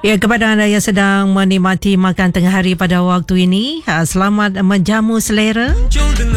Ya, kepada anda yang sedang menikmati makan tengah hari pada waktu ini, selamat menjamu selera.